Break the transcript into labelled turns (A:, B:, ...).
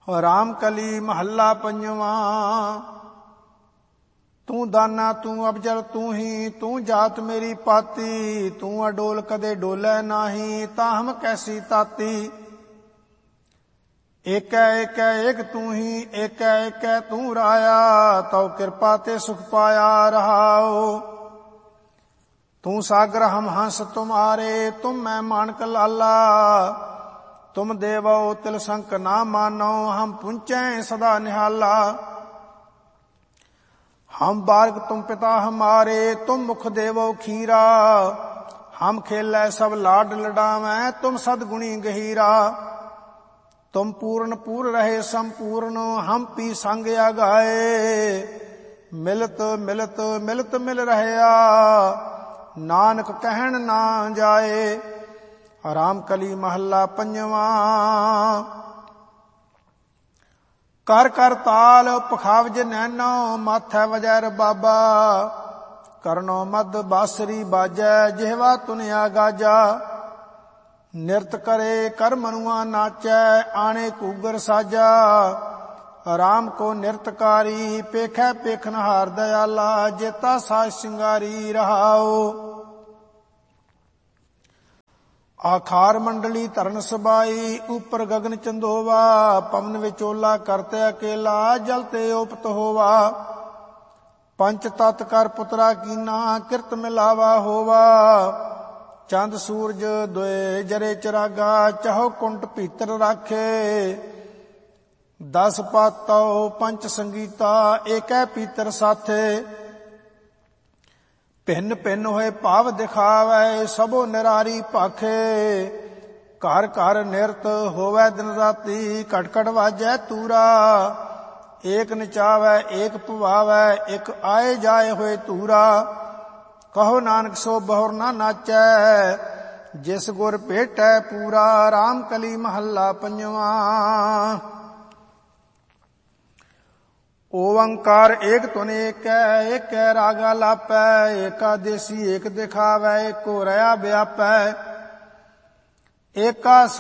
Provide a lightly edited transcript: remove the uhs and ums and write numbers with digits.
A: राम कली महला पंजवा। तू दाना तू अबजल तू ही, तू जात मेरी पाती। तू अडोल कदे डोलै नाही, ताहम कैसी ताती। एकै एकै एक तू ही, एकै एकै तू राया। तौ कृपा ते सुख पाया रहाओ। तू सागर हम हंस तुम्हारे, तुम मैं मानक लाला। तुम देवो तिल संक ना मानो, हम पुंचै सदा निहाला। हम बालक तुम पिता हमारे, तुम मुख देवो खीरा। हम खेलै सब लाड लडावै, तुम सदगुणी गहीरा। तुम पूर्ण पूर रहे संपूर्ण, हम पी संग आगाए। मिलत मिलत मिलत मिल रहया, नानक कहन ना जाए। राम कली महला पंजवा। कर कर ताल पखावज नैनो, माथै वजै रबाबा। करनो मद बासरी बाजै, जिहवा तुनिया गाजा। निरत करे कर मनुआ नाचै, आणे कूगर साजा। राम को निरतकारी, पेखै पेखनहार दयाला। जेता साज सिंगारी रहाओ। आखार मंडली धरन सबाई, ऊपर गगन चंदोवा। पवन विचोला करते अकेला, जलते ओपत होवा। पंच तत् कर पुतरा कीना, किरत मिलावा होवा। चंद सूरज दोए जरे चिरागा, चहो कुंट भीतर राखे। 10 पातौ पंच संगीता, एकै पीतर साथे। भिन्न भिन्न होए भाव दिखावै, सबो निरारी भाखे। घर घर निरत होवै दिन राती, घट घट वाजै तूरा। एक नचावै एक पवावै, एक आए जाए होए तूरा। कहो नानक सो बहुर ना नाचै, जिस गुर भेटै पूरा। राम कली महला पंजवा। ओंकार एक तुन एकै, एकै रागा लापै। एकादेसी एक दिखावै, एको रया व्यापै। एका